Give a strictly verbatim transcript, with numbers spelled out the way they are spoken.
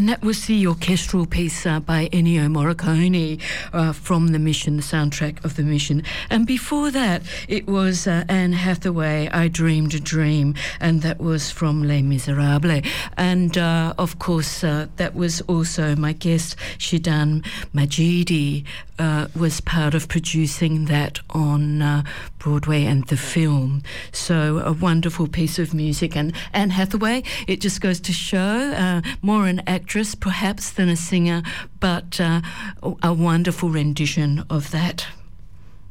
And that was the orchestral piece uh, by Ennio Morricone uh, from The Mission, the soundtrack of The Mission. And before that, it was uh, Anne Hathaway, I Dreamed a Dream, and that was from Les Miserables. And, uh, of course, uh, that was also my guest, Shidan Majidi, uh, was part of producing that on uh, Broadway and the film. So a wonderful piece of music. And Anne Hathaway, it just goes to show, uh, more an actress perhaps than a singer, but uh, a wonderful rendition of that.